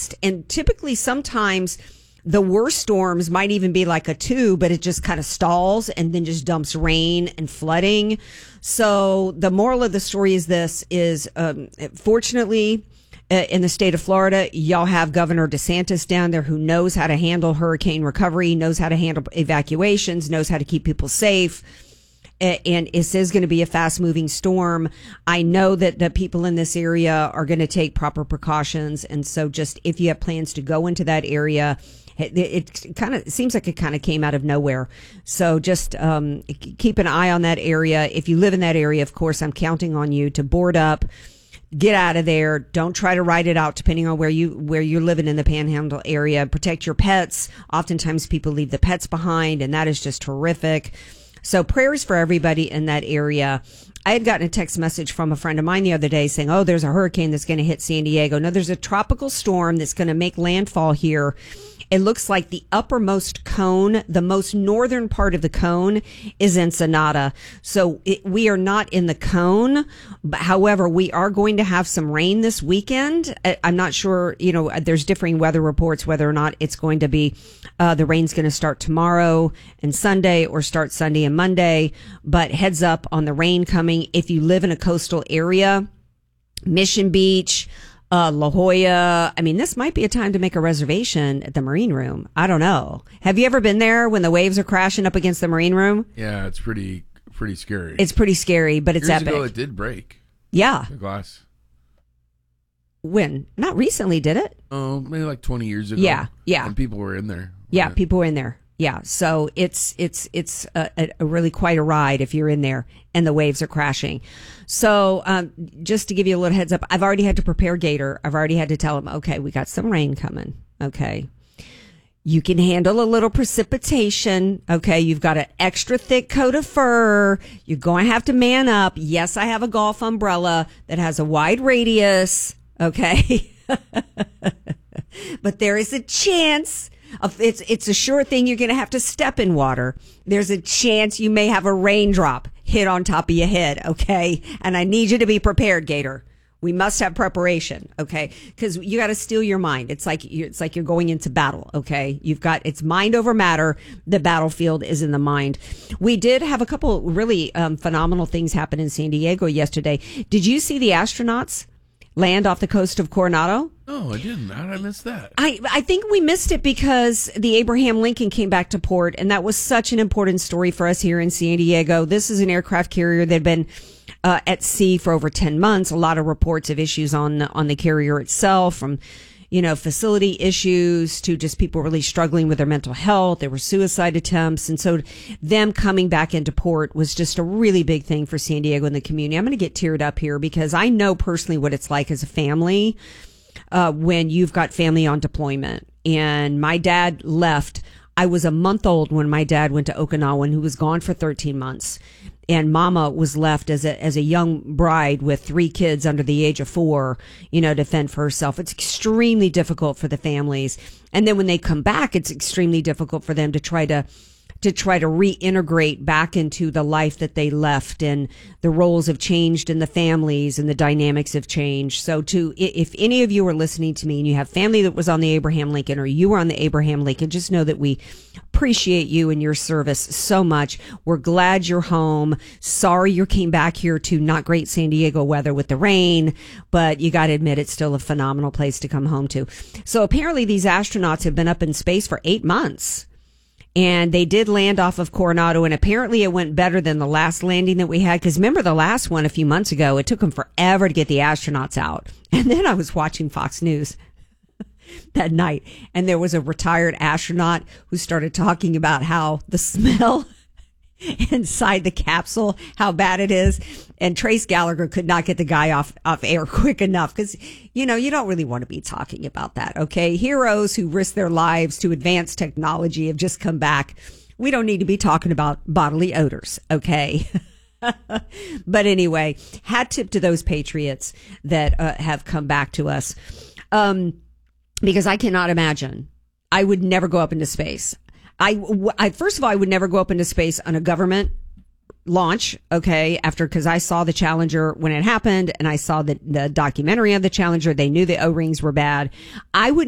fast. And typically sometimes the worst storms might even be like a 2, but it just kind of stalls and then just dumps rain and flooding. So the moral of the story is fortunately, in the state of Florida, y'all have Governor DeSantis down there who knows how to handle hurricane recovery, knows how to handle evacuations, knows how to keep people safe. And it is going to be a fast moving storm. I know that the people in this area are going to take proper precautions. And so just if you have plans to go into that area, it kind of seems like it kind of came out of nowhere. So just keep an eye on that area. If you live in that area, of course, I'm counting on you to board up. Get out of there. Don't try to ride it out depending on where you're living in the Panhandle area. Protect your pets. Oftentimes people leave the pets behind, and that is just horrific. So prayers for everybody in that area. I had gotten a text message from a friend of mine the other day saying, oh, there's a hurricane that's going to hit San Diego. No, there's a tropical storm that's going to make landfall here. It looks like the uppermost cone, the most northern part of the cone, is Ensenada. So we are not in the cone. But however, we are going to have some rain this weekend. I'm not sure, there's differing weather reports whether or not it's going to be, the rain's going to start tomorrow and Sunday or start Sunday and Monday. But heads up on the rain coming. If you live in a coastal area, Mission Beach, La Jolla. I mean, this might be a time to make a reservation at the Marine Room. I don't know. Have you ever been there when the waves are crashing up against the Marine Room? Yeah, it's pretty scary. It's pretty scary, but it's Years epic. ago, it did break. Yeah. The glass. When? Not recently, did it? Oh, maybe like 20 years ago. Yeah. And people were in there. Yeah, people were in there. Yeah, so it's a really quite a ride if you're in there and the waves are crashing. So just to give you a little heads up, I've already had to prepare Gator. I've already had to tell him, okay, we got some rain coming. Okay, you can handle a little precipitation. Okay, you've got an extra thick coat of fur. You're going to have to man up. Yes, I have a golf umbrella that has a wide radius. Okay, but there is a chance. It's a sure thing you're going to have to step in water. There's a chance you may have a raindrop hit on top of your head, okay? And I need you to be prepared, Gator. We must have preparation, okay? Because you got to steel your mind. It's like you're going into battle, okay? It's mind over matter. The battlefield is in the mind. We did have a couple really phenomenal things happen in San Diego yesterday. Did you see the astronauts land off the coast of Coronado? No, I didn't. How did I miss that? I think we missed it because the Abraham Lincoln came back to port, and that was such an important story for us here in San Diego. This is an aircraft carrier that had been at sea for over 10 months. A lot of reports of issues on the carrier itself, from facility issues to just people really struggling with their mental health. There were suicide attempts. And so them coming back into port was just a really big thing for San Diego and the community. I'm going to get teared up here because I know personally what it's like as a family when you've got family on deployment. And my dad left. I was a month old when my dad went to Okinawa, and who was gone for 13 months. And mama was left as a young bride with 3 kids under the age of 4, to fend for herself. It's extremely difficult for the families. And then when they come back, it's extremely difficult for them to try to reintegrate back into the life that they left, and the roles have changed in the families and the dynamics have changed. So if any of you are listening to me and you have family that was on the Abraham Lincoln, or you were on the Abraham Lincoln, just know that we appreciate you and your service so much. We're glad you're home. Sorry you came back here to not great San Diego weather with the rain, but you got to admit it's still a phenomenal place to come home to. So apparently these astronauts have been up in space for 8 months. And they did land off of Coronado, and apparently it went better than the last landing that we had. Because remember the last one a few months ago, it took them forever to get the astronauts out. And then I was watching Fox News that night, and there was a retired astronaut who started talking about how the smell inside the capsule, how bad it is. And Trace Gallagher could not get the guy off air quick enough because, you don't really want to be talking about that. Okay. Heroes who risk their lives to advance technology have just come back. We don't need to be talking about bodily odors. Okay. But anyway, hat tip to those patriots that have come back to us. Because I cannot imagine. I would never go up into space. I first of all, I would never go up into space on a government launch, okay, because I saw the Challenger when it happened, and I saw the documentary of the Challenger. They knew the O-rings were bad. I would